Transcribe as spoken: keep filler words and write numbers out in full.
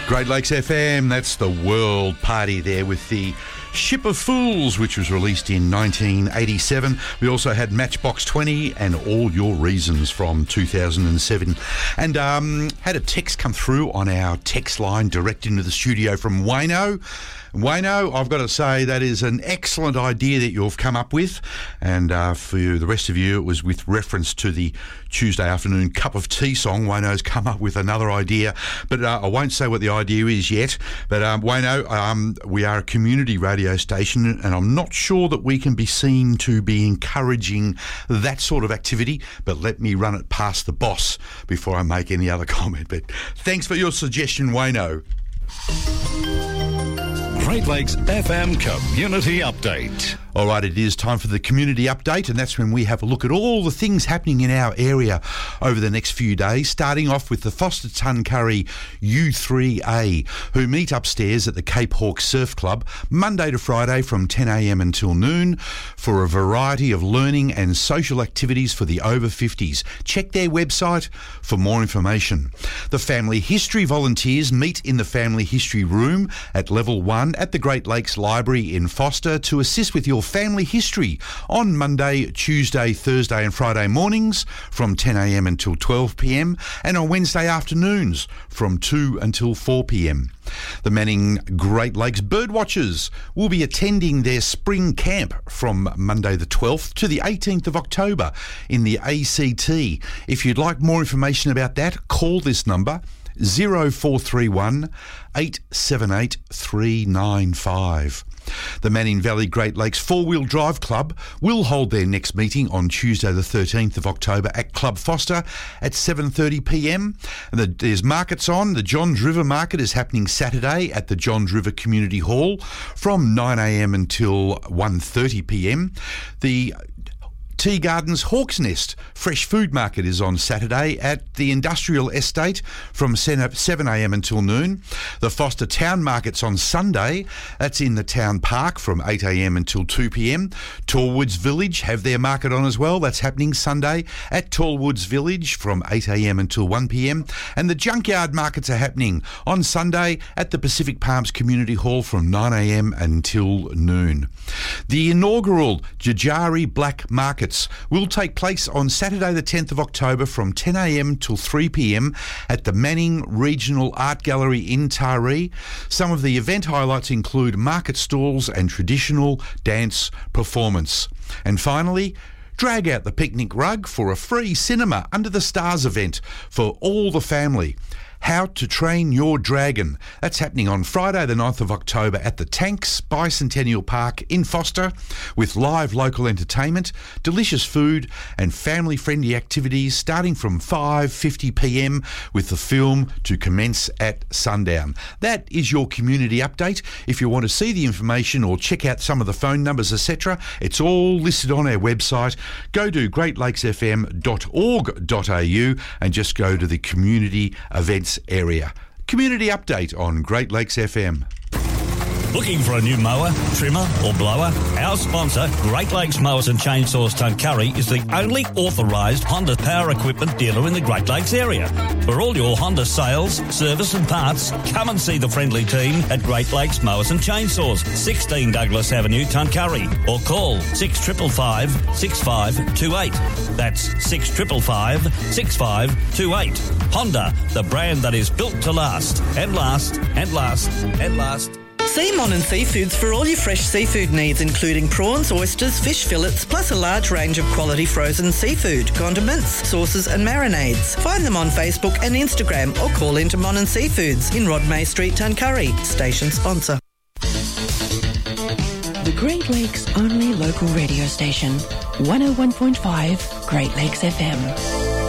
Great Lakes F M, that's the world party there with the Ship of Fools, which was released in nineteen eighty-seven. We also had Matchbox twenty and All Your Reasons from two thousand seven. And um, had a text come through on our text line direct into the studio from Wayno. Wayno, I've got to say that is an excellent idea that you've come up with. And uh, for you, the rest of you, it was with reference to the Tuesday afternoon cup of tea song. Wayno's come up with another idea, but uh, I won't say what the idea is yet. But um, Wayno, um, we are a community radio station, and I'm not sure that we can be seen to be encouraging that sort of activity, but let me run it past the boss before I make any other comment. But thanks for your suggestion, Wayno. Great Lakes F M Community Update. All right, it is time for the community update, and that's when we have a look at all the things happening in our area over the next few days, starting off with the Foster Tuncurry U three A, who meet upstairs at the Cape Hawk Surf Club Monday to Friday from ten a m until noon for a variety of learning and social activities for the over fifties. Check their website for more information. The Family History volunteers meet in the Family History Room at Level one at the Great Lakes Library in Foster to assist with your family history on Monday, Tuesday, Thursday and Friday mornings from ten a m until twelve p m and on Wednesday afternoons from two until four p m. The Manning Great Lakes Birdwatchers will be attending their spring camp from Monday the twelfth to the eighteenth of October in the A C T. If you'd like more information about that, call this number zero four three one, eight seven eight, three nine five. The Manning Valley Great Lakes Four-Wheel Drive Club will hold their next meeting on Tuesday the thirteenth of October at Club Foster at seven thirty p m. And the, there's markets on. The Johns River Market is happening Saturday at the Johns River Community Hall from nine a m until one thirty p m. The Tea Gardens Hawk's Nest Fresh Food Market is on Saturday at the Industrial Estate from seven a m until noon. The Foster Town Market's on Sunday. That's in the Town Park from eight a m until two p m. Tallwoods Village have their market on as well. That's happening Sunday at Tallwoods Village from eight a m until one p m. And the Junkyard Markets are happening on Sunday at the Pacific Palms Community Hall from nine a m until noon. The inaugural Djajarri Black Market will take place on Saturday the tenth of October from ten a m till three p m at the Manning Regional Art Gallery in Taree. Some of the event highlights include market stalls and traditional dance performance. And finally, drag out the picnic rug for a free Cinema Under the Stars event for all the family. How to Train Your Dragon. That's happening on Friday the ninth of October at the Tanks Bicentennial Park in Foster with live local entertainment, delicious food and family-friendly activities starting from five fifty p m with the film to commence at sundown. That is your community update. If you want to see the information or check out some of the phone numbers, et cetera, it's all listed on our website. Go to great lakes f m dot org dot a u and just go to the community events area. Community update on Great Lakes F M. Looking for a new mower, trimmer or blower? Our sponsor, Great Lakes Mowers and Chainsaws Tuncurry, is the only authorised Honda power equipment dealer in the Great Lakes area. For all your Honda sales, service and parts, come and see the friendly team at Great Lakes Mowers and Chainsaws, sixteen Douglas Avenue, Tuncurry, or call six five five, six five two eight. That's six five five, six five two eight. Honda, the brand that is built to last, and last, and last, and last. See Monin Seafoods for all your fresh seafood needs, including prawns, oysters, fish fillets, plus a large range of quality frozen seafood, condiments, sauces and marinades. Find them on Facebook and Instagram or call into Monin Seafoods in Rod May Street, Tuncurry. Station sponsor. The Great Lakes only local radio station, one oh one point five Great Lakes F M.